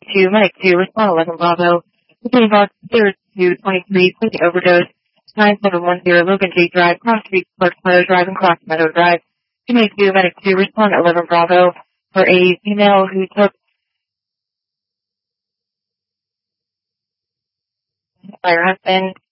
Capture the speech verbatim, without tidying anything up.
two, Medic two, respond eleven Bravo. Between box zero two twenty-three, please overdose. nine seven one zero, Logan J Drive, Cross Street, Clark Meadow Drive, and Cross Meadow Drive. two two, Medic two, respond eleven Bravo for a female who took by her husband.